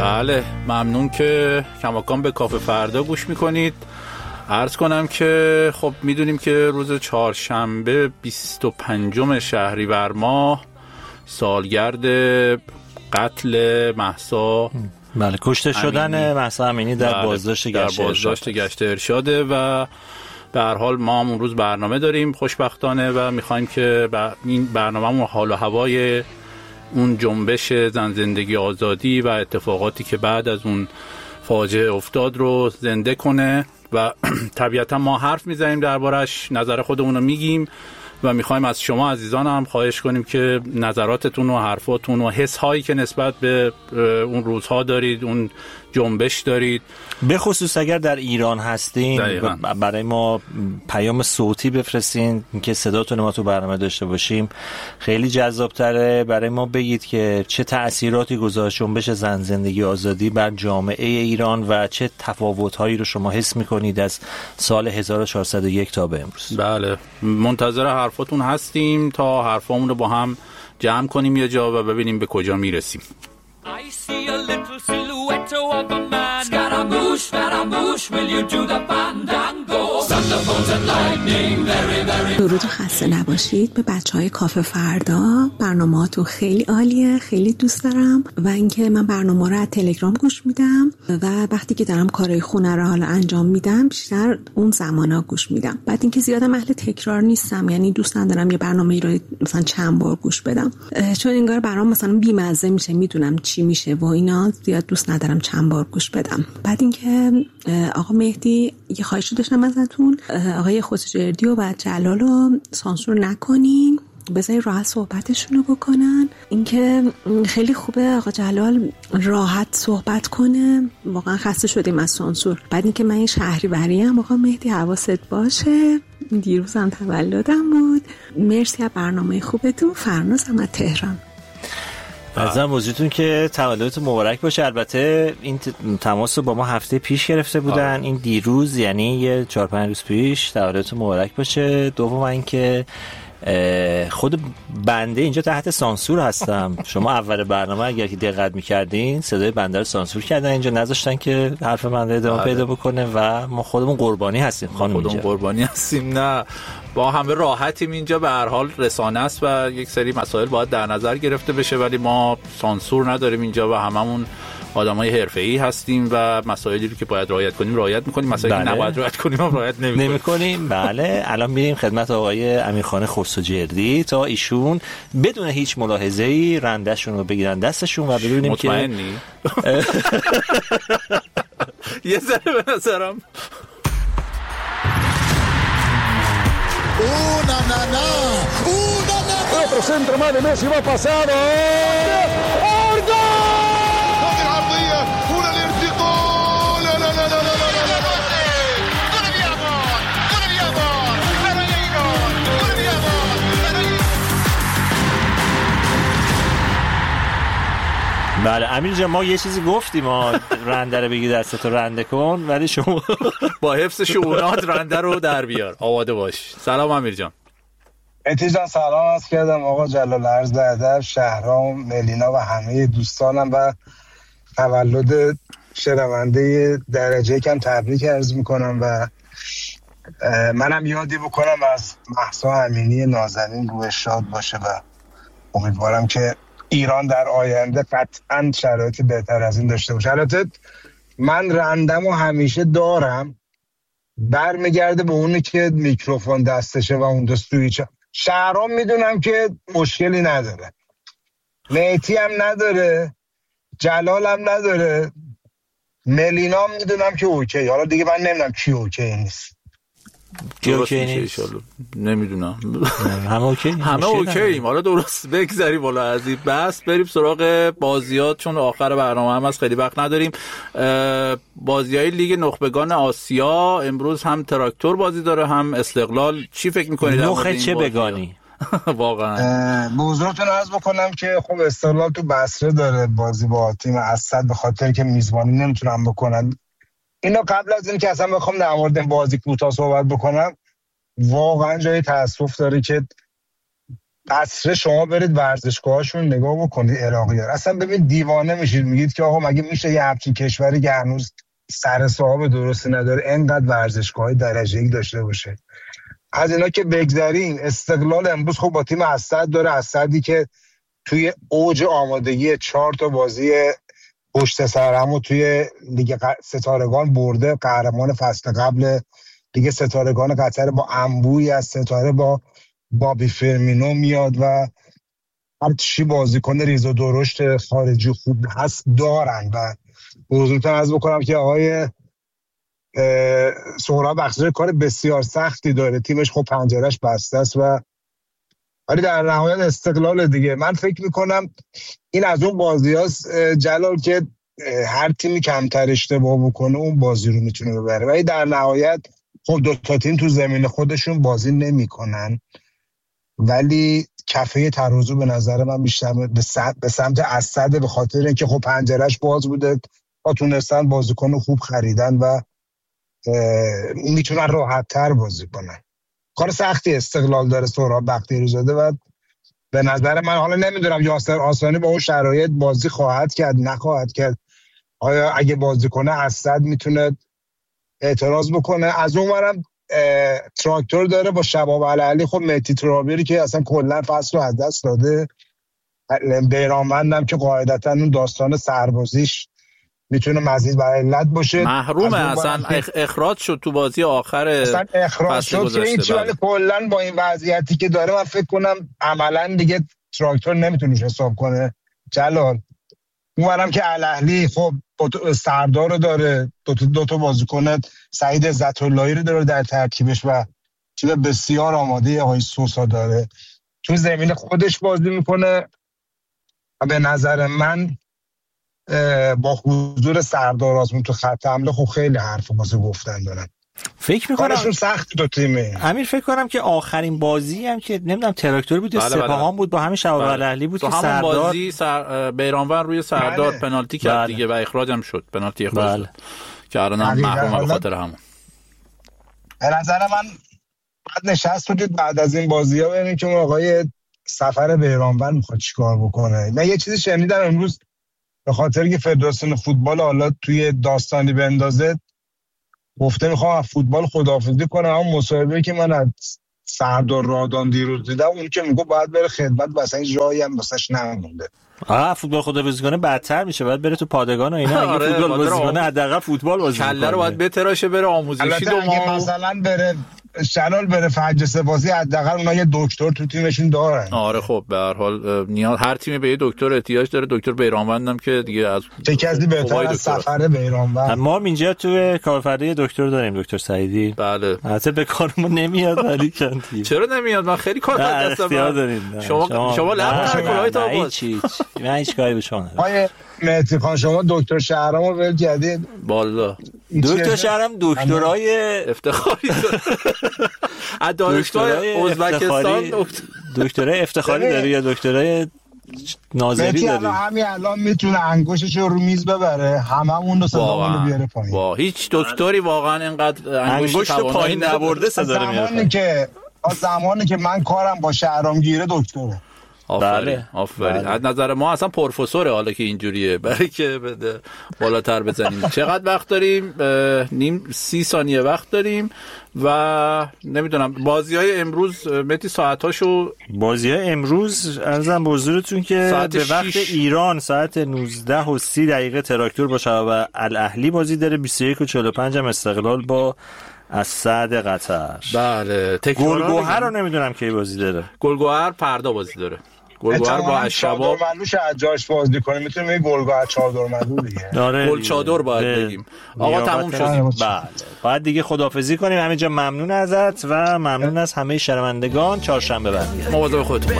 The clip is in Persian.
بله، ممنون که کماکان به کافه فردا گوش میکنید. عرض کنم که خب میدونیم که روز چهارشنبه 25 شهریور ماه سالگرد قتل مهسا، بله، کشته شدن مهسا امینی در بازداشت گشت ارشاده و به هر حال ما هم اون روز برنامه داریم خوشبختانه و میخوایم که این برنامه‌مون حال و هوای اون جنبش زن زندگی آزادی و اتفاقاتی که بعد از اون فاجعه افتاد رو زنده کنه و طبیعتا ما حرف میزنیم دربارش، نظر خودمون رو میگیم و میخوایم از شما عزیزان هم خواهش کنیم که نظراتتون و حرفاتون و حس هایی که نسبت به اون روزها دارید، اون جنبش دارید، به خصوص اگر در ایران هستین برای ما پیام صوتی بفرستین که صداتون ما تو برنامه داشته باشیم. خیلی جذابتره. برای ما بگید که چه تأثیراتی گذاشت جنبش زن زندگی آزادی بر جامعه ایران و چه تفاوت‌هایی رو شما حس می‌کنید از سال 1401 تا به امروز. بله، منتظر حرفاتون هستیم تا حرفامون رو با هم جمع کنیم یه جا و ببینیم به کجا میرسیم. I see a little silhouette of a man. Scaramouche, Scaramouche, will you do the fandango? Thunderbolts and lightning, very, very. درود و خسته نباشید به بچهای کافه فردا. برنامه‌هاتون خیلی عالیه، خیلی دوست دارم و اینکه من برنامه رو از تلگرام گوش میدم و وقتی که دارم کارهای خونه رو حالا انجام میدم بیشتر اون زمانا گوش میدم. بعد اینکه زیادم اهل تکرار نیستم، یعنی دوست ندارم یه برنامه‌ای رو مثلا چند بار گوش بدم، چون انگار برام مثلا بی‌مزه میشه، میدونم چی میشه و اینا، زیاد دوست ندارم چند بار گوش بدم. بعد اینکه آقا مهدی یه خواهشی داشتم ازتون، آقای خوسجردی و جلال رو سانسور نکنین، بذارید راحت صحبتشون رو بکنن. اینکه خیلی خوبه آقا جلال راحت صحبت کنه، واقعا خسته شدیم از سانسور. بعد اینکه من این شهریوری ام، آقا مهدی حواست باشه، دیروزم تولدم بود. مرسی از برنامه خوبتون. فرنازم از تهران. عزیزم موضوعتون که تولدتون مبارک باشه. البته این تماس رو با ما هفته پیش گرفته بودن، این دیروز یعنی یه 4-5 روز پیش. تولدتون مبارک باشه. دوم اینکه خود بنده اینجا تحت سانسور هستم. شما اول برنامه اگر که دقت می‌کردین صدای بنده رو سانسور کردن، اینجا نذاشتن که حرف بنده ادامه پیدا بکنه و ما خودمون قربانی هستیم. خودمون قربانی هستیم. نه، با همه راحتیم اینجا. به هر حال رسانه است و یک سری مسائل باید در نظر گرفته بشه، ولی ما سانسور نداریم اینجا و هممون آدمای حرفه‌ای هستیم و مسائلی رو که باید رعایت کنیم رعایت می‌کنیم، مسائلی که نباید رعایت کنیم هم رعایت نمی‌کنیم. بله، الان میریم خدمت آقای امیرخان خسروجردی تا ایشون بدون هیچ ملاحظه‌ای رنده‌شون رو بگیرن دستشون و ببینیم که مطمئنی؟ یه ذره به نظرم Una otro centro más de Messi, va pasado. ¡Orda! ¡Hadi العرضية! هنا الارتقاء! لا لا لا لا لا لا لا لا! بله امیر جان، ما یه چیزی گفتیم، ما رنده رو بگی دستتو رنده کن، ولی شما با حفظ شعونات رنده رو در بیار. آماده باش. سلام امیر جان. اتیجان سلام عرض کردم آقا جلال، عرض ادب، شهرام، ملینا و همه دوستانم و تولد شنونده درجه کم تبریک عرض میکنم و منم یادی بکنم از مهسا امینی نازنین، روح شاد باشه و امیدوارم که ایران در آینده قطعاً شرایط بهتر از این داشته باشه. شرایط من رندم و همیشه دارم، برمیگرده به اونی که میکروفون دستشه و اون دستویچه. شهرام میدونم که مشکلی نداره، نیتی هم نداره، جلال هم نداره، ملینا هم میدونم که اوکی. حالا دیگه من نمیدونم کی اوکی نیست. نمیدونم. همه اوکی، همه اوکییم. حالا درست بگذری بالا از این بس، بریم سراغ بازیات چون آخر برنامه هم از خیلی وقت نداریم. بازیای لیگ نخبگان آسیا امروز هم تراکتور بازی داره هم استقلال. چی فکر می‌کنید؟ نخه چه بگانی؟ واقعا به حضورتون عرض بکنم که خب استقلال تو بصره داره بازی با تیم اسد، به خاطر که میزبانی نمیتونن بکنن. اینا قبل از این که اصلا بخوام در مورد بازی کوتاه صحبت بکنم، واقعا جای تأسف داره که قصر شما برید ورزشگاهاشون نگاه بکنید عراقی‌ها، اصلا ببین دیوانه میشید، میگید که آقا مگه میشه یه همچین کشوری که هنوز سر صاحب درستی نداره اینقدر ورزشگاه درجه یک داشته باشه. از اینا که بگذریم، استقلال امروز خب با تیم اسد داره، اسدی که توی اوج آمادگی 4 تا بازی پشت سر هم و توی لیگ ستارگان برده، قهرمان فصل قبل لیگ ستارگان قطر با انبوی از ستاره با بابی فرمینو میاد و هر چی بازیکن ریز و درشت خارجی خوب هست دارن و حضورتون عرض بکنم که آقای سهراب بخشی‌ها کار بسیار سختی داره، تیمش خب پنجرهش بسته است و ولی در نهایت استقلال دیگه. من فکر میکنم این از اون بازی هاست جلال که هر تیمی کمتر اشتباه بکنه اون بازی رو میتونه ببره، ولی در نهایت خب 2 تا تیم تو زمین خودشون بازی نمیکنن، ولی کفه ترازو به نظر من بیشتر به سمت اسد، به خاطر اینکه خب پنجرهش باز بوده و تونستن بازیکن خوب خریدن و میتونن راحت تر بازی کنن. کار سختی استقلال داره سهراب بختیاری‌زاده و به نظر من، حالا نمیدونم یاسر آسانی با اون شرایط بازی خواهد کرد نخواهد کرد، آیا اگه بازی کنه اسد میتونه اعتراض بکنه. از اونورم تراکتور داره با شباب العلی، خب مهدی ترابیری که اصلا کلا فصل رو از دست داده، بیرانوندم که قاعدتا اون داستان سربازیش میتونه مزید بر علت باشه، محرومه اصلا اخراج شد تو بازی آخر اصلا اخراج شد که این ولی کلا با این وضعیتی که داره من فکر کنم عملا دیگه تراکتور نمیتونه حساب کنه. جلال اونورم که الاهلی خب سردار رو داره، دو تا بازیکن سعید عزت‌اللهی رو داره در ترکیبش و تیم بسیار آماده آقای سوسا داره، تو زمین خودش بازی میکنه و به نظر من با حضور سردار آزمون تو خط حمله خب خیلی حرف واسه گفتن دارن. فکر می‌کنم کارشون سخت دو تیمه. امیر فکر کنم که آخرین بازی هم که نمیدونم تراکتور بود یا سپاهان بود با همین شباب الاهلی بود که همون بازی بیرانوند روی سردار پنالتی کرد دیگه و اخراج هم شد، پنالتی اخراج شد که الان هم محروم به خاطر همون. به نظر من بعد نشست بودید بعد از این بازی‌ها ببینیم که آقای سفر بیرانوند میخواد چیکار بکنه. من یه چیزی شنیدم امروز به خاطر که فدراسیون فوتبال حالا توی داستانی بندازه گفته میخوام از فوتبال خداحافظی کنم، اما مصاحبه‌ای که من از سردار رادان دیروز دیدم اون که میگه باید بره خدمت واسه این جایی هم واسش نمونده. فوتبال خداحافظی کنه بدتر میشه، باید بره تو پادگان و اینا. اگه فوتبال بازی کنه حداقل فوتبال بازی کنه، کله رو باید بتراشه بره آموزشی دو ماه مثلا بره شلال بره فجر بازی، حداقل اونها یه دکتر تو تیمشون دارن. آره خب به هر حال نیاز هر تیمی به یه دکتر احتیاج داره. دکتر بیرانوندم که دیگه از چه کسی بهتر از سفر بیرانوند. ما اینجا تو کارفرمای دکتر داریم، دکتر سعیدی. بله البته به کارمون نمیاد ولی چندی. چرا نمیاد؟ من خیلی کار دارم. شما لب کلای تا باز من هیچ کاری به شما ندارم. آقای مهدی خان شما دکتر شهرامو ول جدید والا دکتر شهرام دکترای افتخاری از دانشگاه ازبکستان دکترای افتخاری داره یا دکترای ناظری داری؟ همین الان میتونه انگشتش رو میز ببره هممون رو صدامون رو بیاره پایین. هیچ دکتری واقعا اینقدر انگشت پایین نبرده صدا رو میاره. زمانی که من کارم با شهرام گیره دکتره. آفرین آفرین. از نظر ما اصلا پروفسوره حالا که اینجوریه، برای که بده بالاتر بزنیم. چقدر وقت داریم؟ نیم 30 ثانیه وقت داریم و نمیدونم بازی‌های امروز متی ساعتاشو بازی‌های امروز عرضم به حضورتون که به وقت ایران ساعت 19:30 تراکتور با شباب الاهلی بازی داره، 21:45 هم استقلال با اسد قطر. بله گلگوهر رو نمیدونم کی بازی داره. گلگوهر فردا بازی داره. گلگوهر با شباب ملوش اجاش بازی کنه، میتونه میگه گلگوهر چادر ملو دیگه. گل چادر باید بگیم. آقا تموم شدیم. بله بعد دیگه خداحافظی کنیم. همینجا ممنون ازت و ممنون از همه شنوندگان. چهارشنبه بعد مواظب خودتون